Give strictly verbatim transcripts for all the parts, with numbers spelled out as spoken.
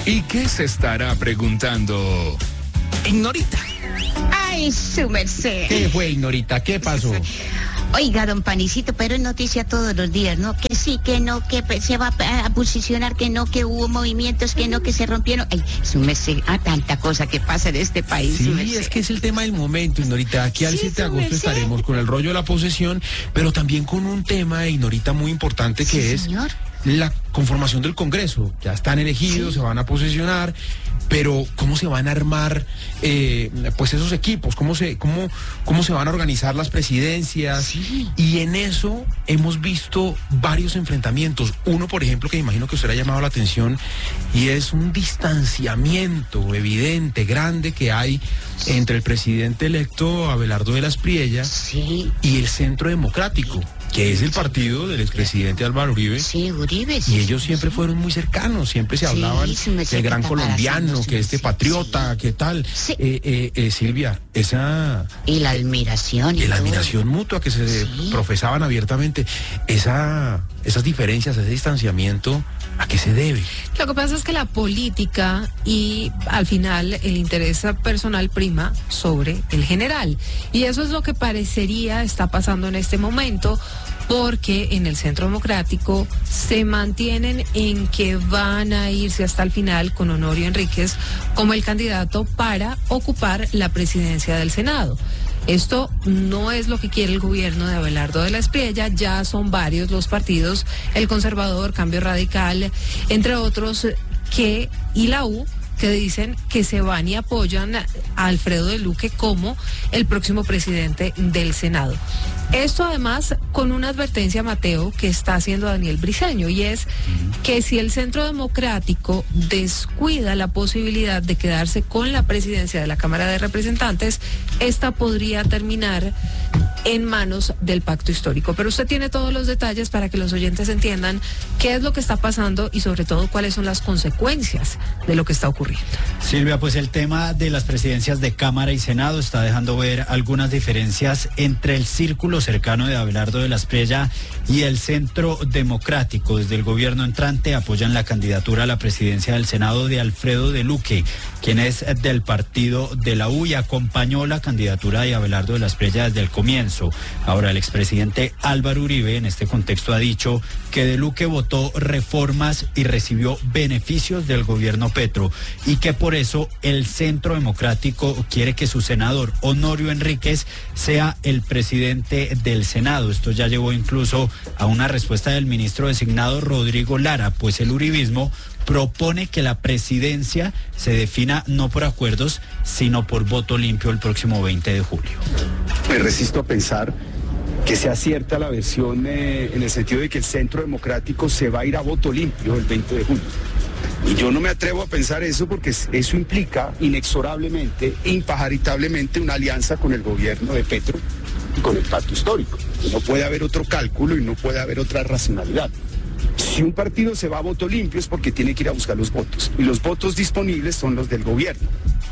¿Y qué se estará preguntando Ignorita? Ay, su merced. ¿Qué fue, Ignorita? ¿Qué pasó? Oiga, don Panicito, pero es noticia todos los días, ¿no? Que sí, que no, que se va a posicionar, que no, que hubo movimientos, que no, que se rompieron. Ay, su merced, a tanta cosa que pasa en este país. Sí, es que es el tema del momento, Ignorita. Aquí al Sí, siete de agosto merced. estaremos con el rollo de la posesión, pero también con un tema, Ignorita, muy importante que Sí, es señor. la conformación del Congreso. Ya están elegidos, Sí. se van a posesionar, pero ¿cómo se van a armar eh, pues esos equipos? ¿Cómo se, cómo, cómo se van a organizar las presidencias? Sí. Y en eso hemos visto varios enfrentamientos. Uno, por ejemplo, que me imagino que usted le ha llamado la atención, y es un distanciamiento evidente, grande, que hay entre el presidente electo Abelardo de las Priella Sí, y el Centro Democrático, que es el partido del expresidente Álvaro Uribe. sí, Uribe. Y sí, ellos sí, siempre sí. fueron muy cercanos, siempre se Sí, hablaban su merced, del gran qué colombiano, comparación, que este sí, patriota, sí. qué tal. Sí. Eh, eh, eh, Silvia, esa Y la admiración. Y y la todo. admiración mutua que se Sí. profesaban abiertamente, esa, esas diferencias, ese distanciamiento, ¿a qué se debe? Lo que pasa es que la política y al final el interés personal prima sobre el general. Y eso es lo que parecería está pasando en este momento, porque en el Centro Democrático se mantienen en que van a irse hasta el final con Honorio Enríquez como el candidato para ocupar la presidencia del Senado. Esto no es lo que quiere el gobierno de Abelardo de la Espriella, ya son varios los partidos, el Conservador, Cambio Radical, entre otros, que y la U, que dicen que se van y apoyan a Alfredo de Luque como el próximo presidente del Senado. Esto además con una advertencia, Mateo, que está haciendo Daniel Briceño, y es que si el Centro Democrático descuida la posibilidad de quedarse con la presidencia de la Cámara de Representantes, esta podría terminar en manos del pacto histórico. Pero usted tiene todos los detalles para que los oyentes entiendan qué es lo que está pasando y sobre todo cuáles son las consecuencias de lo que está ocurriendo. Silvia, pues el tema de las presidencias de Cámara y Senado está dejando ver algunas diferencias entre el círculo cercano de Abelardo de la Espriella y el Centro Democrático. Desde el gobierno entrante apoyan la candidatura a la presidencia del Senado de Alfredo de Luque, quien es del partido de la U y acompañó la candidatura de Abelardo de la Espriella desde el comienzo. Ahora, el expresidente Álvaro Uribe en este contexto ha dicho que de Luque votó reformas y recibió beneficios del gobierno Petro, y que por eso el Centro Democrático quiere que su senador Honorio Enríquez sea el presidente del Senado. Esto ya llevó incluso a una respuesta del ministro designado Rodrigo Lara, pues el uribismo propone que la presidencia se defina no por acuerdos, sino por voto limpio el próximo veinte de julio. Me resisto a pensar que sea cierta la versión eh, en el sentido de que el Centro Democrático se va a ir a voto limpio el veinte de julio. Y yo no me atrevo a pensar eso porque eso implica inexorablemente, impajaritablemente, una alianza con el gobierno de Petro y con el pacto histórico. No puede haber otro cálculo y no puede haber otra racionalidad. Si un partido se va a voto limpio es porque tiene que ir a buscar los votos. Y los votos disponibles son los del gobierno.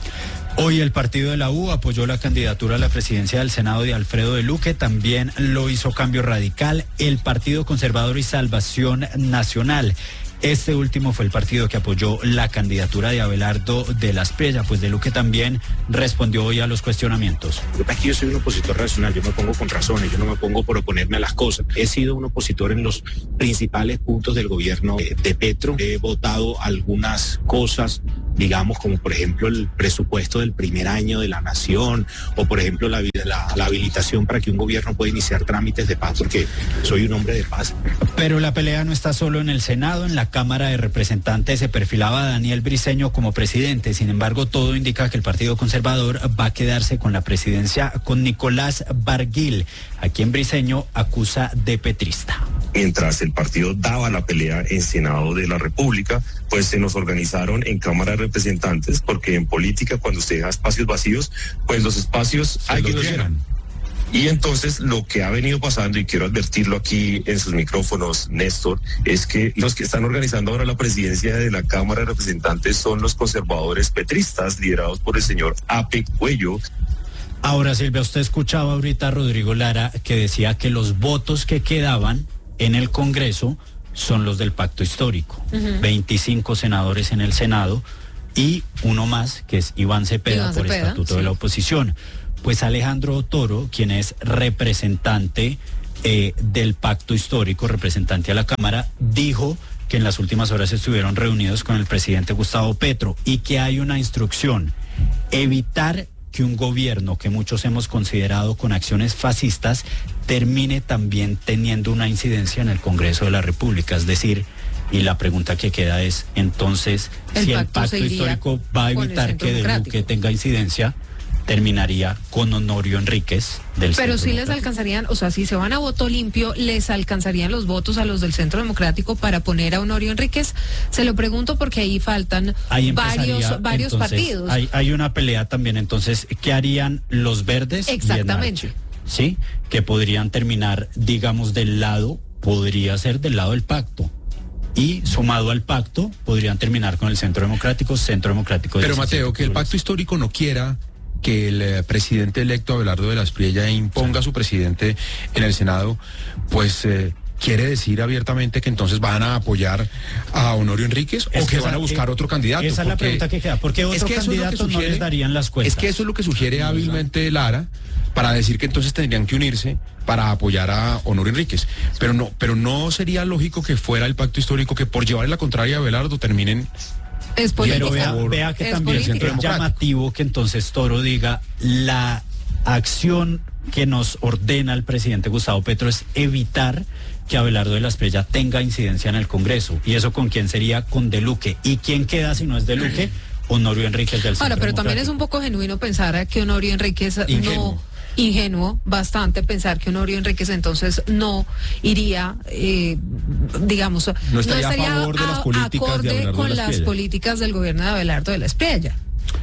Hoy el partido de la U apoyó la candidatura a la presidencia del Senado de Alfredo de Luque, también lo hizo Cambio Radical, el Partido Conservador y Salvación Nacional. Este último fue el partido que apoyó la candidatura de Abelardo de la Espriella, pues de Luque también respondió hoy a los cuestionamientos. Lo que pasa es que yo soy un opositor racional, yo me pongo con razones, yo no me pongo por oponerme a las cosas. He sido un opositor en los principales puntos del gobierno de, de Petro. He votado algunas cosas, digamos, como por ejemplo el presupuesto del primer año de la nación, o por ejemplo la, la, la habilitación para que un gobierno pueda iniciar trámites de paz, porque soy un hombre de paz. Pero la pelea no está solo en el Senado. En la Cámara de Representantes se perfilaba a Daniel Briceño como presidente. Sin embargo, todo indica que el Partido Conservador va a quedarse con la presidencia con Nicolás Barguil, a quien Briceño acusa de petrista. Mientras el partido daba la pelea en Senado de la República, pues se nos organizaron en Cámara de Representantes, porque en política cuando usted deja espacios vacíos, pues los espacios Se hay que los los llenan. Y entonces lo que ha venido pasando, y quiero advertirlo aquí en sus micrófonos, Néstor, es que los que están organizando ahora la presidencia de la Cámara de Representantes son los conservadores petristas, liderados por el señor Ape Cuello. Ahora, Silvia, usted escuchaba ahorita a Rodrigo Lara, que decía que los votos que quedaban en el Congreso son los del pacto histórico. Ujú. veinticinco senadores en el Senado y uno más, que es Iván Cepeda, Iván por Cepeda, estatuto sí. de la oposición. Pues Alejandro Toro, quien es representante eh, del pacto histórico, representante a la Cámara, dijo que en las últimas horas estuvieron reunidos con el presidente Gustavo Petro y que hay una instrucción: evitar que un gobierno que muchos hemos considerado con acciones fascistas termine también teniendo una incidencia en el Congreso de la República. Es decir, y la pregunta que queda es, entonces, El si el pacto pacto se iría histórico va a con el evitar Centro que De Democrático. Luque tenga incidencia, terminaría con Honorio Enríquez del Pero Centro sí les Democrático. alcanzarían, o sea, si se van a voto limpio, ¿les alcanzarían los votos a los del Centro Democrático para poner a Honorio Enríquez? Se lo pregunto porque ahí faltan Ahí empezaría, varios, varios entonces, partidos. Hay, hay una pelea también, entonces, ¿qué harían los verdes? y en Exactamente. Marcha? Sí, que podrían terminar, digamos, del lado, podría ser del lado del pacto. Y sumado al pacto, podrían terminar con el Centro Democrático, Centro Democrático. Pero diecisiete Mateo, que el curules. pacto histórico no quiera que el eh, presidente electo Abelardo de la Espriella imponga a su presidente en el Senado, pues eh, quiere decir abiertamente que entonces van a apoyar a Honorio Enríquez Es o que esa- van a buscar eh, otro candidato. Esa es la porque pregunta que queda. ¿Por qué otro es que eso es lo que candidato no sugiere- les darían las cuentas? Es que eso es lo que sugiere hábilmente Lara, para decir que entonces tendrían que unirse para apoyar a Honorio Enríquez. Pero no, pero no sería lógico que fuera el pacto histórico que por llevarle la contraria a Abelardo terminen. Es Pero política. vea, favor, vea que es también política. es llamativo que entonces Toro diga: la acción que nos ordena el presidente Gustavo Petro es evitar que Abelardo de la Espriella tenga incidencia en el Congreso. ¿Y eso con quién sería? Con De Luque. ¿Y quién queda si no es De Luque? Honorio Enríquez del Ahora, Centro pero también es Democrático. un poco genuino pensar que Honorio Enríquez Ingenuo. no... Ingenuo, bastante pensar que Honorio Enríquez entonces no iría, eh, digamos, No estaría a favor de las a- políticas de acorde Abelardo de con la las Espriella. políticas del gobierno de Abelardo de la Espriella.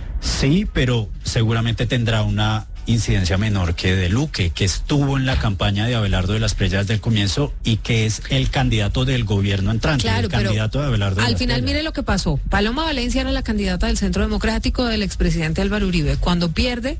Sí, pero seguramente tendrá una incidencia menor que De Luque, que estuvo en la campaña de Abelardo de la Espriella desde el comienzo y que es el candidato del gobierno entrante, Claro, el pero candidato de Abelardo de al la final Espriella. mire lo que pasó. Paloma Valencia era la candidata del Centro Democrático del expresidente Álvaro Uribe. Cuando pierde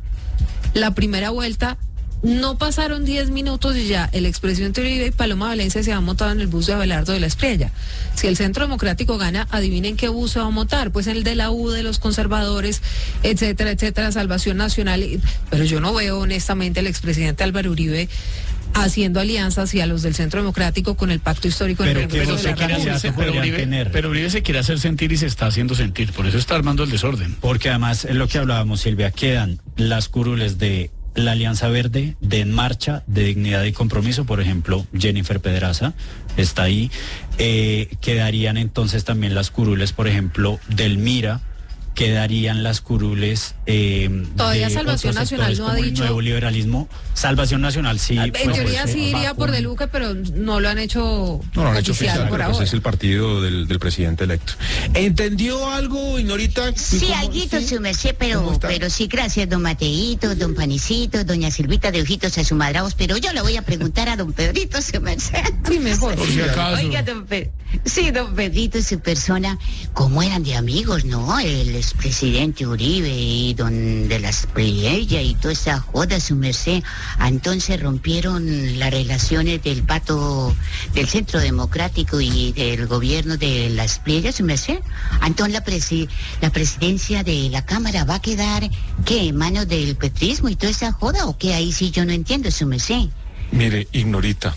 la primera vuelta, no pasaron diez minutos y ya el expresidente Uribe y Paloma Valencia se han montado en el bus de Abelardo de la Espriella. Si el Centro Democrático gana, adivinen qué bus se va a montar, pues en el de la U, de los conservadores, etcétera, etcétera, Salvación Nacional. y- Pero yo no veo honestamente al expresidente Álvaro Uribe haciendo alianzas y a los del Centro Democrático con el pacto histórico en Pero el que Congreso no de se la quiere República. hacer- pero, podrían Uribe, tener. pero Uribe se quiere hacer sentir y se está haciendo sentir, por eso está armando el desorden. Porque además es lo que hablábamos, Silvia, quedan las curules de la Alianza Verde, de En Marcha, de Dignidad y Compromiso, por ejemplo, Jennifer Pedraza está ahí. Eh, quedarían entonces también las curules, por ejemplo, del Mira, quedarían las curules eh, Todavía de Salvación otros Nacional sectores no ha como el dicho- Nuevo liberalismo. Salvación Nacional sí. En pues, teoría pues, sí eh, iría va por con- De Luque, pero no lo han hecho No lo han hecho oficial oficial, por pero pues ahora. es el partido del, del presidente electo. ¿Entendió algo, Ignorita? Sí, ¿Cómo- alguito, sí? su merced, ¿Cómo pero, está? pero sí, gracias, don Mateito, don Panicito, doña Silvita de Ojitos Azumadrados, pero yo le voy a preguntar a don Pedrito, su merced. Sí, mejor. Por si acaso. Oiga, don Pe- sí, don Pedrito y su persona, ¿cómo eran de amigos, no? El expresidente Uribe y don de las Espriella y toda esa joda, su merced. Entonces rompieron las relaciones del pato del Centro Democrático y del gobierno de las Espriella, su merced. Entonces la, presi- la presidencia de la Cámara va a quedar, ¿qué? ¿En manos del petrismo y toda esa joda o qué? Ahí sí yo no entiendo, su merced. Mire, Ignorita,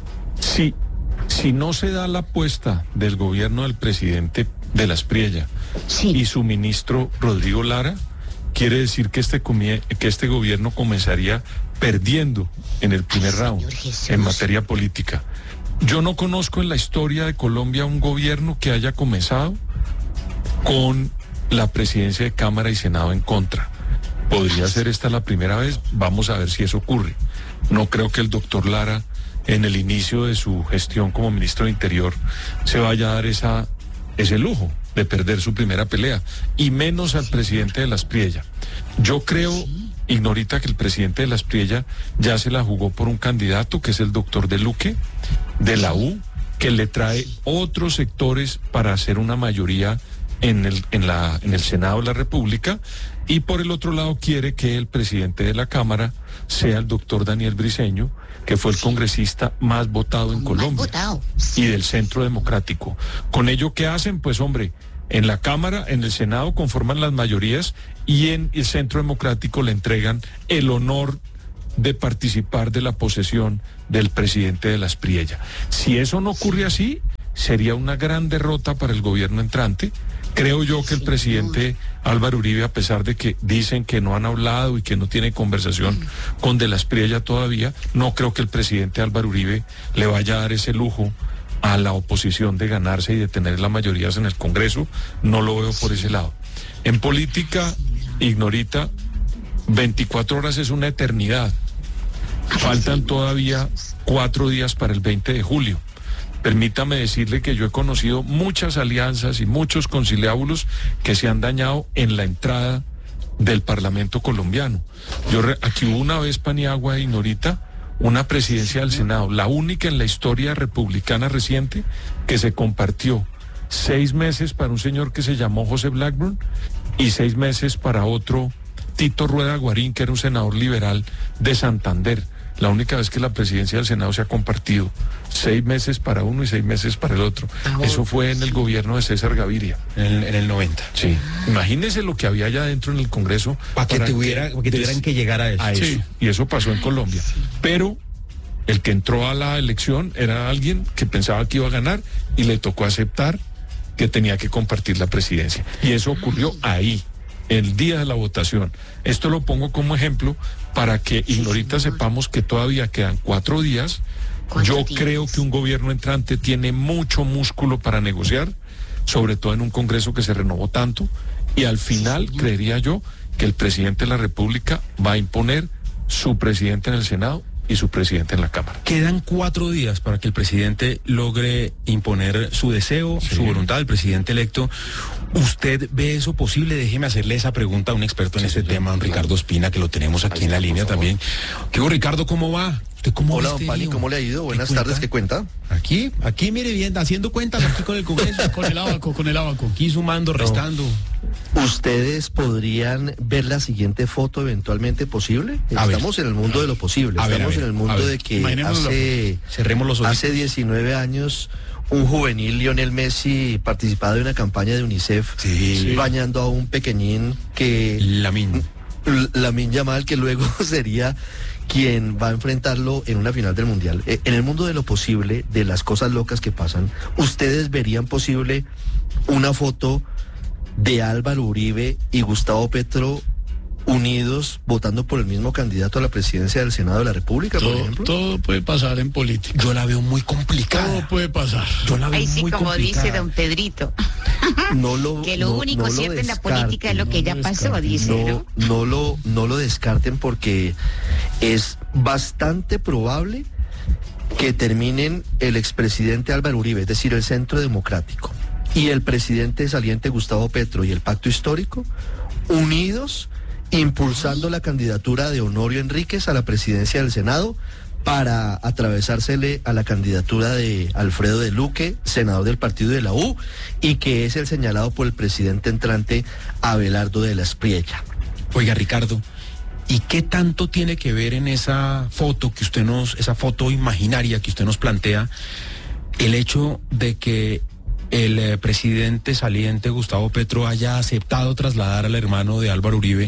si, si no se da la apuesta del gobierno del presidente de la Espriella Sí. y su ministro Rodrigo Lara, quiere decir que este, comie- que este gobierno comenzaría perdiendo en el primer Ay, round Señor Jesús. en materia política. Yo no conozco en la historia de Colombia un gobierno que haya comenzado con la presidencia de Cámara y Senado en contra. Podría ser esta la primera vez, vamos a ver si eso ocurre. No creo que el doctor Lara, en el inicio de su gestión como ministro de Interior, se vaya a dar esa, ese lujo de perder su primera pelea, y menos al presidente de la Espriella. Yo creo, Ignorita, que el presidente de la Espriella ya se la jugó por un candidato, que es el doctor De Luque, de la U, que le trae otros sectores para hacer una mayoría en el, en la, en el Senado de la República, y por el otro lado quiere que el presidente de la Cámara sea el doctor Daniel Briceño, que fue el congresista más votado en Colombia, votado. y del Centro Democrático. Con ello, ¿qué hacen? Pues hombre, en la Cámara, en el Senado conforman las mayorías, y en el Centro Democrático le entregan el honor de participar de la posesión del presidente de la Espriella. Si eso no ocurre así, sería una gran derrota para el gobierno entrante. Creo yo que el presidente Álvaro Uribe, a pesar de que dicen que no han hablado y que no tiene conversación con de la Espriella todavía, no creo que el presidente Álvaro Uribe le vaya a dar ese lujo a la oposición de ganarse y de tener las mayorías en el Congreso. No lo veo por ese lado. En política, Ignorita, veinticuatro horas es una eternidad. Faltan todavía cuatro días para el veinte de julio. Permítame decirle que yo he conocido muchas alianzas y muchos conciliábulos que se han dañado en la entrada del Parlamento colombiano. Yo re, aquí hubo una vez, Paniagua, Ignorita, una presidencia del Senado, la única en la historia republicana reciente, que se compartió seis meses para un señor que se llamó José Blackburn y seis meses para otro, Tito Rueda Guarín, que era un senador liberal de Santander. La única vez que la presidencia del Senado se ha compartido, seis meses para uno y seis meses para el otro. Eso fue en el gobierno de César Gaviria. En el, en el noventa. Sí. Imagínese lo que había allá dentro en el Congreso. Para que, tuviera, que, que tuvieran que llegar a eso. A eso. Sí. Y eso pasó en Colombia. Pero el que entró a la elección era alguien que pensaba que iba a ganar y le tocó aceptar que tenía que compartir la presidencia. Y eso ocurrió ahí, el día de la votación. Esto lo pongo como ejemplo para que, Ignorita, sepamos que todavía quedan cuatro días. Yo creo que un gobierno entrante tiene mucho músculo para negociar, sobre todo en un Congreso que se renovó tanto, y al final creería yo que el presidente de la República va a imponer su presidente en el Senado y su presidente en la Cámara. Quedan cuatro días para que el presidente logre imponer su deseo, sí. su voluntad, el presidente electo. ¿Usted ve eso posible? Déjeme hacerle esa pregunta a un experto en sí, este sí, tema, don claro. Ricardo Espina, que lo tenemos aquí Ahí en la está, línea también. ¿Qué hubo, Ricardo? ¿Cómo va? ¿Usted cómo Hola, va este don Pani, ¿cómo le ha ido? Buenas tardes, ¿qué cuenta? Aquí, aquí, mire bien, haciendo cuentas aquí con el Congreso. Con el abaco, con el abaco. Aquí sumando, no. restando. ¿Ustedes podrían ver la siguiente foto eventualmente posible? A Estamos ver. en el mundo de lo posible. A ver, Estamos a ver, en el mundo de que hace, cerremos los hace diecinueve años un juvenil, Lionel Messi, participaba de una campaña de UNICEF, sí. bañando a un pequeñín que... Lamine. Lamine Yamal, que luego sería quien va a enfrentarlo en una final del Mundial. Eh, en el mundo de lo posible, de las cosas locas que pasan, ¿ustedes verían posible una foto de Álvaro Uribe y Gustavo Petro unidos votando por el mismo candidato a la presidencia del Senado de la República, todo, por ejemplo? Todo puede pasar en política. Yo la veo muy complicada. Todo puede pasar. Yo la veo Ahí sí, muy como complicada. dice don Pedrito. No lo, que lo no, único no cierto lo en la política es lo que ya pasó, descarten. dice, ¿no? No, no lo, no lo descarten, porque es bastante probable que terminen el expresidente Álvaro Uribe, es decir, el Centro Democrático, y el presidente saliente Gustavo Petro y el Pacto Histórico, unidos, impulsando la candidatura de Honorio Enríquez a la presidencia del Senado para atravesársele a la candidatura de Alfredo de Luque, senador del partido de la U, y que es el señalado por el presidente entrante Abelardo de la Espriella. Oiga, Ricardo, ¿y qué tanto tiene que ver en esa foto que usted nos, esa foto imaginaria que usted nos plantea, el hecho de que el eh, presidente saliente Gustavo Petro haya aceptado trasladar al hermano de Álvaro Uribe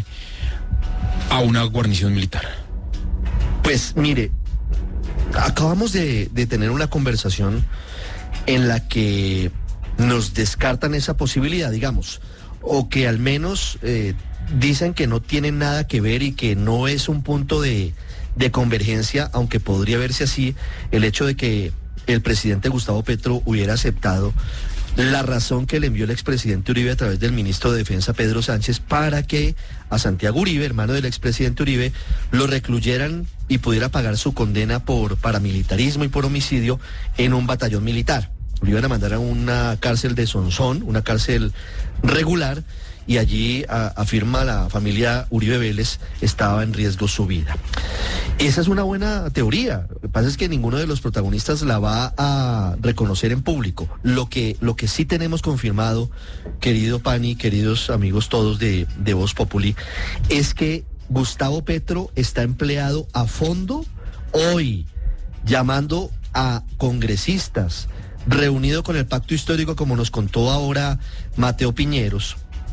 a una guarnición militar? Pues mire, acabamos de, de tener una conversación en la que nos descartan esa posibilidad, digamos, o que al menos eh, dicen que no tienen nada que ver y que no es un punto de, de convergencia, aunque podría verse así, el hecho de que el presidente Gustavo Petro hubiera aceptado la razón que le envió el expresidente Uribe a través del ministro de Defensa Pedro Sánchez para que a Santiago Uribe, hermano del expresidente Uribe, lo recluyeran y pudiera pagar su condena por paramilitarismo y por homicidio en un batallón militar. Lo iban a mandar a una cárcel de Sonsón, una cárcel regular, y allí, a, afirma la familia Uribe Vélez, estaba en riesgo su vida. Esa es una buena teoría. Lo que pasa es que ninguno de los protagonistas la va a reconocer en público. Lo que, lo que sí tenemos confirmado, querido Pani, queridos amigos todos de, de Voz Populi, es que Gustavo Petro está empleado a fondo hoy, llamando a congresistas, reunido con el pacto histórico, como nos contó ahora Mateo Piñeros,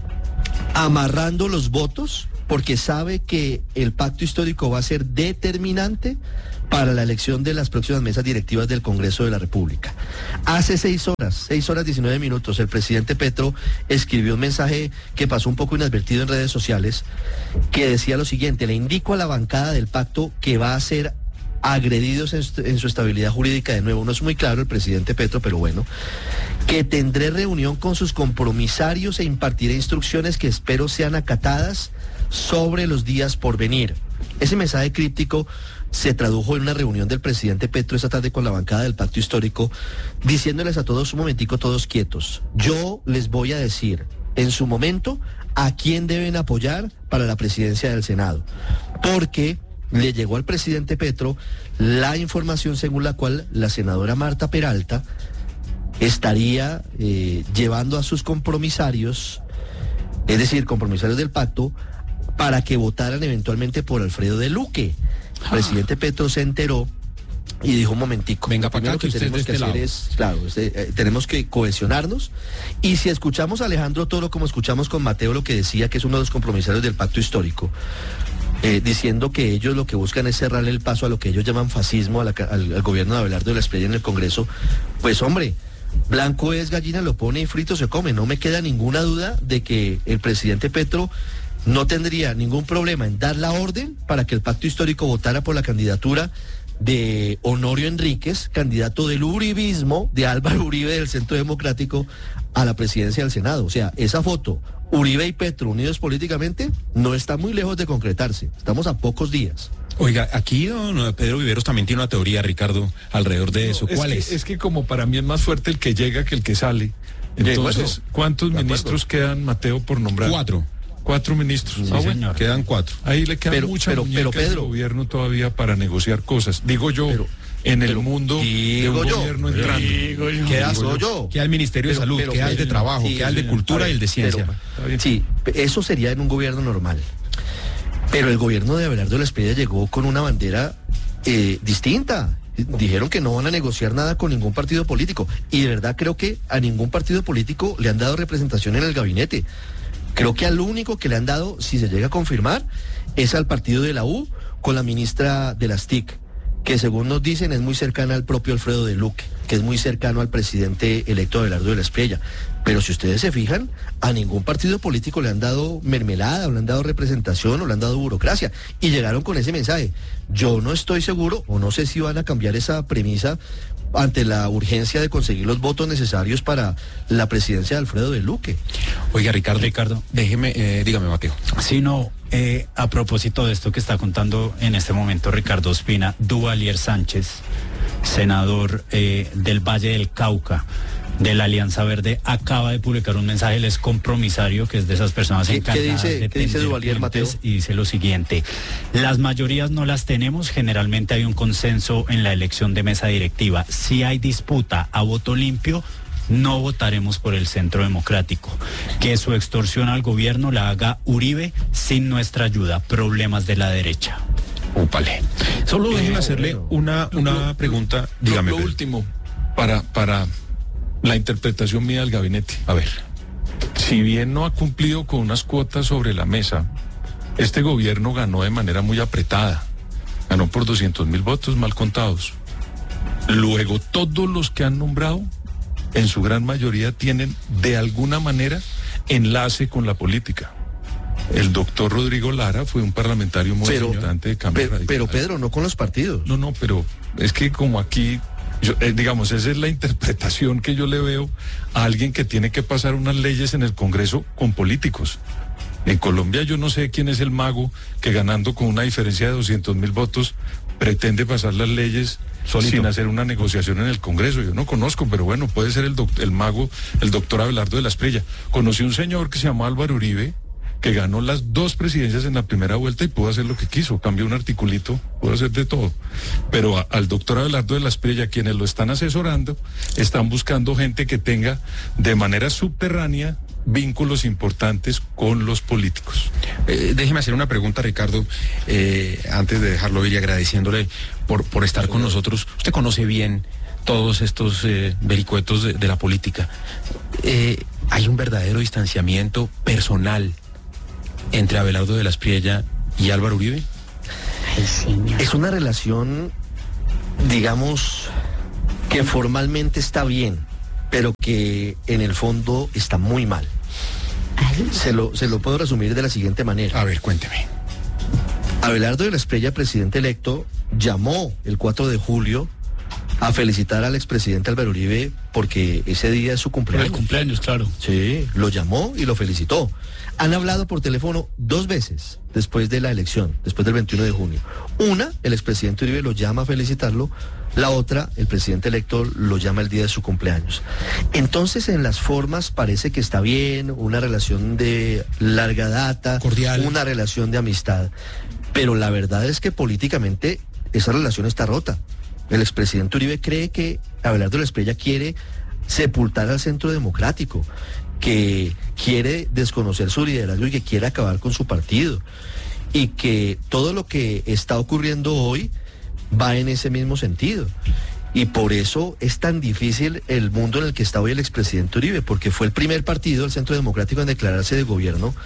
amarrando los votos, porque sabe que el pacto histórico va a ser determinante para la elección de las próximas mesas directivas del Congreso de la República. Hace seis horas, seis horas diecinueve minutos, el presidente Petro escribió un mensaje que pasó un poco inadvertido en redes sociales, que decía lo siguiente: le indico a la bancada del pacto que va a ser agredidos en su, en su estabilidad jurídica, de nuevo, no es muy claro el presidente Petro, pero bueno, que tendré reunión con sus compromisarios e impartiré instrucciones que espero sean acatadas sobre los días por venir. Ese mensaje críptico se tradujo en una reunión del presidente Petro esta tarde con la bancada del pacto histórico, diciéndoles a todos un momentico, todos quietos. Yo les voy a decir en su momento a quién deben apoyar para la presidencia del Senado, porque le llegó al presidente Petro la información según la cual la senadora Marta Peralta estaría eh, llevando a sus compromisarios, es decir, compromisarios del pacto, para que votaran eventualmente por Alfredo de Luque. El presidente Petro se enteró y dijo: un momentico, venga para acá, que, que tenemos que hacer lado. es, claro, eh, tenemos que cohesionarnos. Y si escuchamos a Alejandro Toro, como escuchamos con Mateo, lo que decía, que es uno de los compromisarios del pacto histórico, eh, diciendo que ellos lo que buscan es cerrarle el paso a lo que ellos llaman fascismo, a la, al, al gobierno de Abelardo de la Espriella en el Congreso, pues hombre, blanco es gallina, lo pone y frito se come. No me queda ninguna duda de que el presidente Petro no tendría ningún problema en dar la orden para que el pacto histórico votara por la candidatura de Honorio Enríquez, candidato del uribismo, de Álvaro Uribe del Centro Democrático, a la presidencia del Senado. O sea, esa foto, Uribe y Petro unidos políticamente, no está muy lejos de concretarse. Estamos a pocos días. Oiga, aquí don Pedro Viveros también tiene una teoría, Ricardo, alrededor de eso. No, ¿Cuál es? es? Que, es que como para mí es más fuerte el que llega que el que sale. Entonces, ¿cuántos ministros quedan, Mateo, por nombrar? Cuatro. Cuatro ministros. Sí, ah, bueno, quedan cuatro. Ahí le queda pero, mucha pero, muñeca pero, Pedro, al gobierno todavía para negociar cosas. Digo yo, pero, en el pero, mundo de un yo, gobierno entrando. Digo yo, queda, digo yo. queda el Ministerio pero, de Salud, pero, queda el de Trabajo, sí, queda el de Cultura y el de Ciencia. Pero, sí, eso sería en un gobierno normal. Pero el gobierno de Abelardo de la Espriella llegó con una bandera eh, distinta. Dijeron que no van a negociar nada con ningún partido político. Y de verdad creo que a ningún partido político le han dado representación en el gabinete. Creo que al único que le han dado, si se llega a confirmar, es al partido de la U con la ministra de las T I C, que según nos dicen es muy cercana al propio Alfredo de Luque, que es muy cercano al presidente electo Abelardo de la Espriella. Pero si ustedes se fijan, a ningún partido político le han dado mermelada, o le han dado representación, o le han dado burocracia. Y llegaron con ese mensaje. Yo no estoy seguro, o no sé si van a cambiar esa premisa ante la urgencia de conseguir los votos necesarios para la presidencia de Alfredo de Luque. Oiga, Ricardo, Ricardo, déjeme, eh, dígame, Mateo. Sí, no, eh, a propósito de esto que está contando en este momento Ricardo Ospina, Duvalier Sánchez, senador eh, del Valle del Cauca, de la Alianza Verde, acaba de publicar un mensaje, él es compromisario, que es de esas personas ¿Qué, encargadas ¿qué dice, de ¿qué dice Duvalier, Mateo? Y dice lo siguiente: las mayorías no las tenemos, generalmente hay un consenso en la elección de mesa directiva. Si hay disputa a voto limpio, no votaremos por el Centro Democrático. Que su extorsión al gobierno la haga Uribe sin nuestra ayuda. Problemas de la derecha. Úpale. Solo Eh, déjeme hacerle una, una lo, pregunta. Lo, Dígame, lo Pedro. último, para, para la interpretación mía del gabinete. A ver. Si bien no ha cumplido con unas cuotas sobre la mesa, este gobierno ganó de manera muy apretada. Ganó por doscientos mil votos mal contados. Luego, todos los que han nombrado, en su gran mayoría, tienen de alguna manera enlace con la política. El doctor Rodrigo Lara fue un parlamentario muy pero, importante de Cambio pero, Radical. pero Pedro, no con los partidos. No, no, pero es que como aquí, yo, eh, digamos, esa es la interpretación que yo le veo a alguien que tiene que pasar unas leyes en el Congreso con políticos. En Colombia yo no sé quién es el mago que ganando con una diferencia de doscientos mil votos pretende pasar las leyes solito, sin hacer una negociación en el Congreso. Yo no conozco, pero bueno, puede ser el, doc, el mago, el doctor Abelardo de la Espriella. Conocí un señor que se llamó Álvaro Uribe, que ganó las dos presidencias en la primera vuelta y pudo hacer lo que quiso, cambió un articulito, pudo hacer de todo. Pero a, al doctor Abelardo de la Espriella, quienes lo están asesorando, están buscando gente que tenga de manera subterránea vínculos importantes con los políticos. Eh, déjeme hacer una pregunta, Ricardo, eh, antes de dejarlo ir y agradeciéndole por, por estar con nosotros. Usted conoce bien todos estos eh, vericuetos de, de la política. Eh, ¿Hay un verdadero distanciamiento personal entre Abelardo de la Espriella y Álvaro Uribe? Ay, señor. Es una relación, digamos, que formalmente está bien, pero que en el fondo está muy mal. Ay. Se lo, se lo puedo resumir de la siguiente manera. A ver, cuénteme. Abelardo de la Espriella, presidente electo, llamó el cuatro de julio a felicitar al expresidente Álvaro Uribe porque ese día es su Por cumpleaños. el cumpleaños, claro. Sí, lo llamó y lo felicitó. Han hablado por teléfono dos veces después de la elección, después del veintiuno de junio. Una, el expresidente Uribe lo llama a felicitarlo. La otra, el presidente electo lo llama el día de su cumpleaños. Entonces, en las formas parece que está bien, una relación de larga data, cordial, una relación de amistad. Pero la verdad es que políticamente esa relación está rota. El expresidente Uribe cree que Abelardo de la Espriella quiere sepultar al Centro Democrático, que quiere desconocer su liderazgo y que quiere acabar con su partido. Y que todo lo que está ocurriendo hoy va en ese mismo sentido. Y por eso es tan difícil el mundo en el que está hoy el expresidente Uribe, porque fue el primer partido, el Centro Democrático, en declararse de gobierno.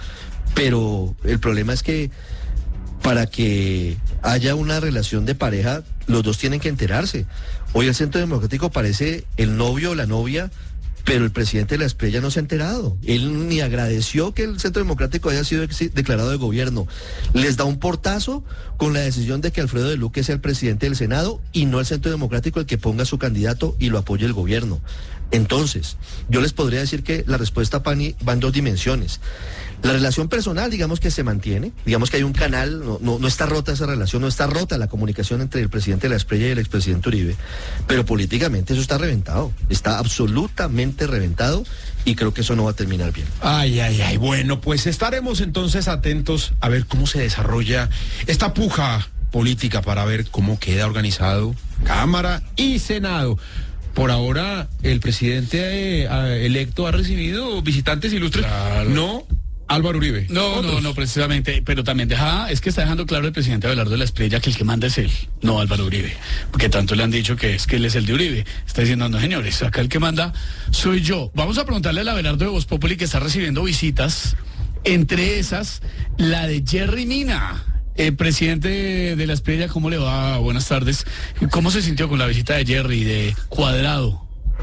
Pero el problema es que para que haya una relación de pareja, los dos tienen que enterarse. Hoy el Centro Democrático parece el novio o la novia, pero el presidente de la Espriella no se ha enterado. Él ni agradeció que el Centro Democrático haya sido declarado de gobierno. Les da un portazo con la decisión de que Alfredo de Luque sea el presidente del Senado y no el Centro Democrático el que ponga su candidato y lo apoye el gobierno. Entonces, yo les podría decir que la respuesta, Pani, va en dos dimensiones. La relación personal, digamos que se mantiene, digamos que hay un canal, no, no, no está rota esa relación, no está rota la comunicación entre el presidente de la Espriella y el expresidente Uribe, pero políticamente eso está reventado, está absolutamente reventado y creo que eso no va a terminar bien. Ay, ay, ay, bueno, pues estaremos entonces atentos a ver cómo se desarrolla esta puja política para ver cómo queda organizado Cámara y Senado. Por ahora, el presidente eh, electo ha recibido visitantes ilustres, Claro. no Álvaro Uribe. No, Otros. no, no, precisamente, pero también deja, es que está dejando claro el presidente Abelardo de la Espriella que el que manda es él, no Álvaro Uribe, porque tanto le han dicho que es que él es el de Uribe. Está diciendo, no señores, acá el que manda soy yo. Vamos a preguntarle al Abelardo de Voz Populi, que está recibiendo visitas, entre esas, la de Jerry Mina. Eh, presidente de la Espriella, ¿cómo le va? Buenas tardes. ¿Cómo se sintió con la visita de Jerry, de Cuadrado?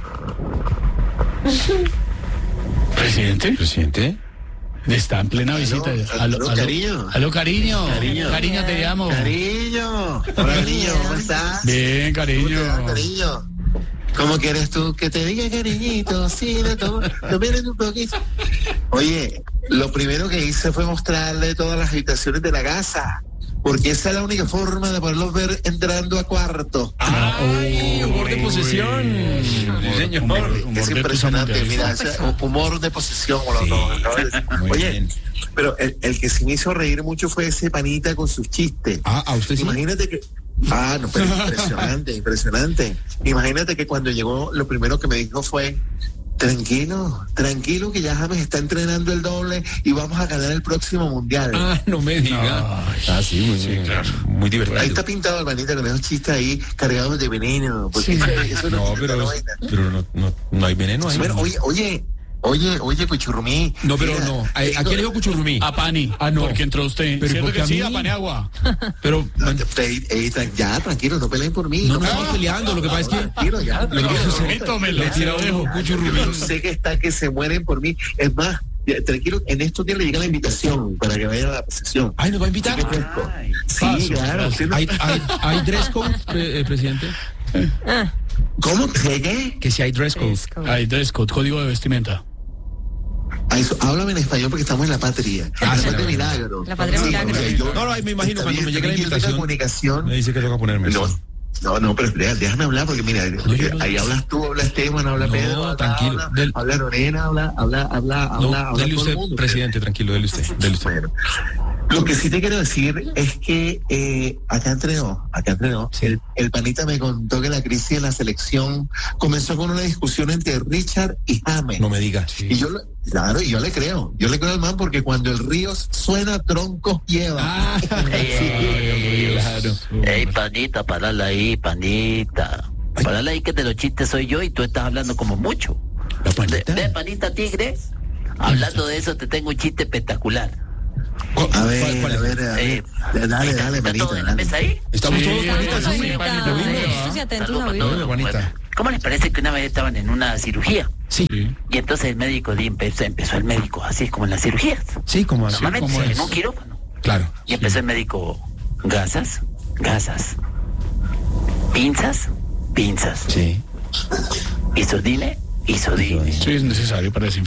¿Presidente? ¿Presidente? Está en plena visita. Aló, aló, cariño. Aló, cariño. Cariño. Cariño, te llamo. Cariño. Hola, cariño, ¿cómo estás? Bien, ¿Cómo cariño. te va, cariño? ¿Cómo quieres tú que te diga, cariñito? Sí, de todo. No vienes un poquito. Oye, lo primero que hice fue mostrarle todas las habitaciones de la casa, porque esa es la única forma de poderlos ver entrando a cuarto. ¡Ay, humor de posesión! Sí, señor. Humor, humor Es de impresionante, puta mira, mundialista. ese humor de posesión. Como Sí, lo acabo de decir. muy Oye, bien. pero el, el que sí me hizo reír mucho fue ese panita con sus chistes. Ah, ¿a usted sí? Imagínate que... Ah, no, pero impresionante, impresionante. Imagínate que cuando llegó, lo primero que me dijo fue, tranquilo, tranquilo que ya James está entrenando el doble y vamos a ganar el próximo mundial. Ah, no me diga. No. Ah, sí, muy, Sí, claro. muy divertido. Ahí está pintado el manita con esos chistes ahí cargados de veneno. Porque Sí. eso No, tiene pero, la vaina. pero no, no, no hay veneno ahí. Bueno, oye, oye, oye, oye, Cuchurrumí. No, pero mira, no. ¿A, te ¿a quién le dijo Cuchurrumí? A Pani. Ah, no. Porque entró usted. Pero ¿Cierto ¿por qué que a sí? mí? A Paniagua. Pero No, te- te- eh, tra- ya, tranquilo, no peleen por mí. no nos peleen. estamos peleando. Lo que pasa es que Tranquilo, ya. lo que pasa es que Tómelo, le tira se lo uno dejo. Cuchurrumí. Yo sé que está que se mueren por mí. Es más, ya, tranquilo, en estos días le llega la invitación para que vaya a la procesión. Ay, ¿nos va a invitar? Así que fresco. Sí, paso, claro. paso. usted no- ¿Hay, hay, hay dress code, pre- eh, presidente? ¿Cómo que qué? Que si hay dress code. Hay dress code, código de vestimenta. Ah, eso, háblame en español porque estamos en la patria. Ah, la sí, patria no, milagro. La patria milagro. porque yo- No, no, me imagino está cuando bien, me llega la biblioteca de invitación. comunicación. Me dice que toca ponerme No, eso. No, no, pero deja- déjame hablar porque mira, No, yo no- ahí hablas tú, habla Esteban, habla No, Pedro, habla, tranquilo, habla, del- habla Lorena, habla, habla, habla, No, habla, habla dele todo usted, el mundo. presidente, tranquilo, dele usted, dele usted. Bueno, lo que sí te quiero decir es que eh, acá entrenó, acá entrenó. Sí. El, el panita me contó que la crisis en la selección comenzó con una discusión entre Richard y James. No me diga. Y yo, le- claro, y yo le creo, yo le creo al man porque cuando el río suena, troncos lleva. Ah, Eh, Ey, claro. Ey, panita, parala ahí, panita. Ay. Parala ahí que de los chistes soy yo y tú estás hablando como mucho. La De, panita. de panita tigre, hablando de eso te tengo un chiste espectacular. ¿Cuál- A cuál- ver, cuál a es? ver, a ver. Eh, Dale, ¿está- dale, ¿Está manito, todo en la dale. mesa ahí? ¿Estamos Sí, todos, panita? sí, Sí, panita, lo vimos. sí. atentos Saludos a para oír. todos. Bueno, Juanita. ¿Cómo les parece que una vez estaban en una cirugía? Sí, Y entonces el médico di- empezó, empezó el médico, así es como en las cirugías. sí, como Normalmente ¿cómo en es? un quirófano. Claro. Y empezó el médico, gasas, gasas, pinzas, pinzas, Sí. isodine, isodine. Sí, es necesario para desinfectar.